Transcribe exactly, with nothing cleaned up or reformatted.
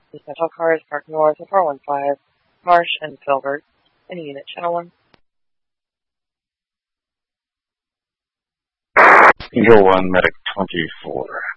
The Central car is parked north of four one five, Marsh and Filbert. Any unit, channel one. Eagle one, medic twenty-four.